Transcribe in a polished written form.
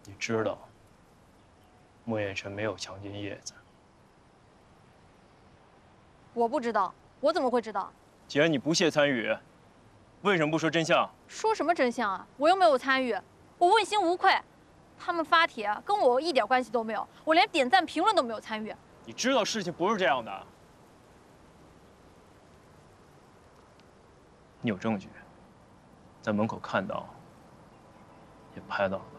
你知道，莫言辰没有强奸叶子。 我不知道，我怎么会知道？ 既然你不屑参与，为什么不说真相？ 说什么真相啊？我又没有参与，我问心无愧。他们发帖跟我一点关系都没有，我连点赞评论都没有参与。 你知道事情不是这样的。你有证据，在门口看到，也拍到。